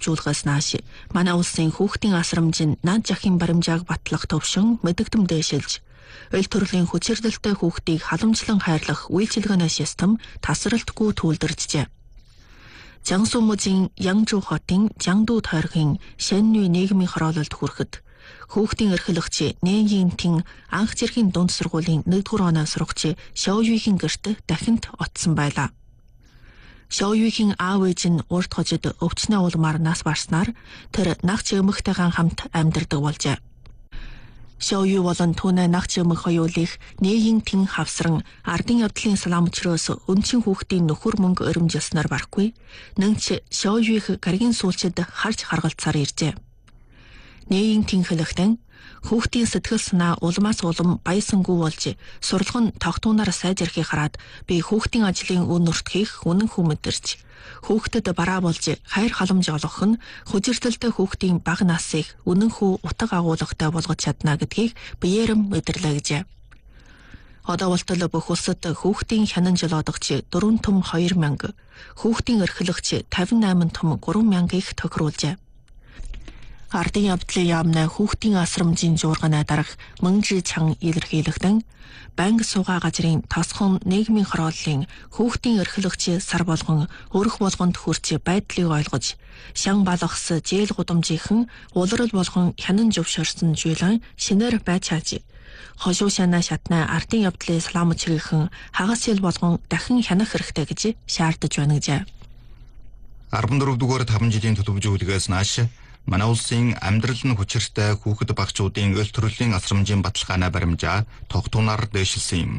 хөгжүүлэхээс нааш манай улсын хүүхдийн асрамжийн наад жахын баримжааг батлах төвшин мэдэгдэм дэшилж ойл төрлийн хүчирдэлтэй хүүхдийг халамжлан хайрлах үйлчилгээний систем тасралтгүй түүлдэржээ. Жансу мужийн Янжу хотын Жангду тойргийн Шэннүй нийгмийн хороололд хүрэхэд хүүхдийн эрхлэгч Нэйин Тин анх зэргийн дунд сургуулийн 1-р оноо сурагч Шоуюигийн гэрт дахинд оцсон байлаа. Шоуюигийн аав ээж нь урд хожид өвчнөө улмаар нас барснаар тэр нагч эмэгтэйгэн хамт амьдардаг болжээ. Шоуюи болон түүний нагч эмэг хоёулыг Нэйин Тин хавсран ардын явдлын салаамчроос өнчин хүүхдийн нөхөр мөнгө өрөмжилснээр барахгүй нэнч Шоуюиг гаригийн сүүлчид харж харгалцаар иржээ. Нэйин Тин хэлэхдээ хүүхдийн сэтгэл санаа улмаас улам баясангүй болж сурлагын тогтуунаар сайжрахыг хараад би хүүхдийн ажлын үн нуртхийг үнэн хүн мэдэрч хүүхдэд бараа болж хайр халамж олгох нь хүчирдэлтэй хүүхдийн бага насыг үнэн хүү утга агуулгатай болгож чадна гэдгийг биеэрэм мэдэрлээ гэжээ. Одоо болтол бүх улсад хүүхдийн хянан жолоодогч 4 том 2000, хүүхдийн эрхлэгч 58 том 3000-ыг тохируулжээ. Ардын явдлын яамны хүүхдийн асрамжийн жуурганы дарах Мөнжи Чан илэрхийлэгдэн банк суугаа газрын тосхон нийгмийн хорооллын хүүхдийн эрхлэгч сар болгон өрх болгонд хүрч байдлыг ойлгож шан балгас зээл гудамжийнхан улирал болгон хянан зөвшөөрсөн жуулан шинээр байж хааж хошуу шанаа шатна ардын явдлын салаамчрийнхэн хагас ил болгон дахин хянах хэрэгтэй гэж шаардаж байна гэжээ. 14-р 5 жилийн төлөвлөгөөлгөөс нааш манай улсын амьдрал нь хүчиртэй хүүхэд багчуудын ойл төрлийн асрамжийн баталгааны баримжаа тогтуунаар дэвшилсэн юм.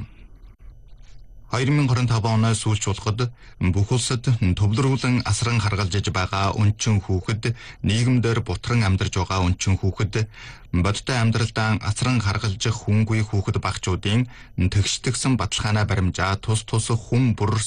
2025 оноос сүүлч болоход бүх улсад төвлөрүүлэн асран харгалзаж байгаа өнчин хүүхэд, нийгэмдэр бутран амьдарч байгаа өнчин хүүхэд, бодтой амьдралдаа асран харгалзах хүнгүй хүүхэд багчуудын тэгш тэгсэн баталгааны баримжаа тус хүн бүр